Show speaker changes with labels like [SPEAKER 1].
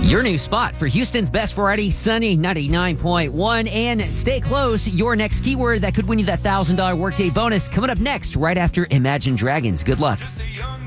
[SPEAKER 1] Your new spot for Houston's Best Variety, Sunny 99.1. And stay close. Your next keyword that could win you that $1,000 workday bonus coming up next, right after Imagine Dragons. Good luck.